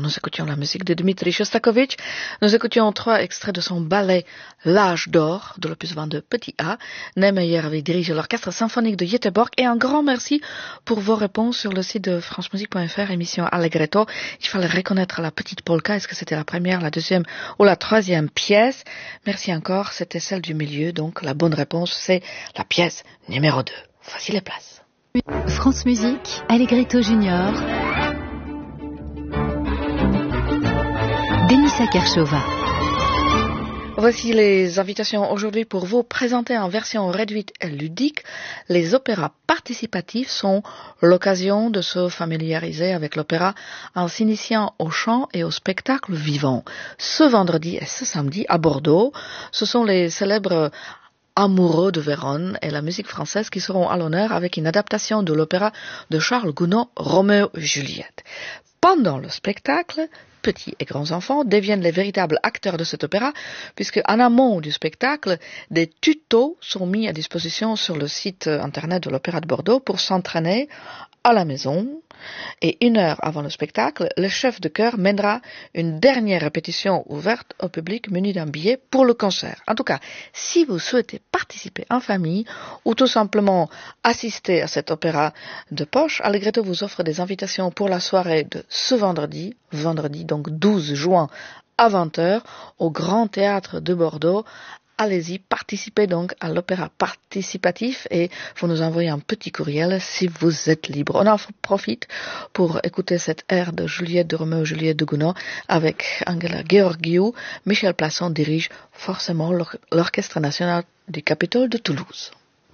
Alors nous écoutions la musique de Dmitri Shostakovich, nous écoutions 3 extraits de son ballet L'Âge d'Or de l'opus 22 petit A. Niemeyer avait dirigé l'orchestre symphonique de Göteborg et un grand merci pour vos réponses sur le site de francemusique.fr, émission Allegretto. Il fallait reconnaître la petite polka, est-ce que c'était la première, la deuxième ou la troisième pièce? Merci encore, c'était celle du milieu, donc la bonne réponse c'est la pièce numéro 2. Voici les places. France Musique, Allegretto Junior, Denisa Kershova. Voici les invitations aujourd'hui pour vous présenter en version réduite et ludique. Les opéras participatifs sont l'occasion de se familiariser avec l'opéra en s'initiant au chant et au spectacle vivant. Ce vendredi et ce samedi à Bordeaux, ce sont les célèbres amoureux de Vérone et la musique française qui seront à l'honneur avec une adaptation de l'opéra de Charles Gounod, Roméo et Juliette. Pendant le spectacle, petits et grands enfants deviennent les véritables acteurs de cet opéra, puisque en amont du spectacle, des tutos sont mis à disposition sur le site internet de l'Opéra de Bordeaux pour s'entraîner à la maison. Et 1 heure avant le spectacle, le chef de chœur mènera une dernière répétition ouverte au public muni d'un billet pour le concert. En tout cas, si vous souhaitez participer en famille ou tout simplement assister à cet opéra de poche, Allegretto vous offre des invitations pour la soirée de ce vendredi donc 12 juin à 20 h au Grand Théâtre de Bordeaux. Allez-y, participez donc à l'opéra participatif et vous nous envoyez un petit courriel si vous êtes libre. On en profite pour écouter cette air de Juliette de Roméo, Juliette de Gounod avec Angela Gheorghiu. Michel Plasson dirige forcément l'Orchestre national du Capitole de Toulouse.